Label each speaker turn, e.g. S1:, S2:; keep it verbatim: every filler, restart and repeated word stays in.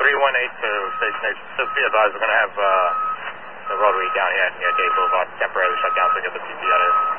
S1: three one eight to Station Agent. Just be advised, we're going to have uh, the rotary down here near Day Boulevard temporarily shut down to get the P T out of here.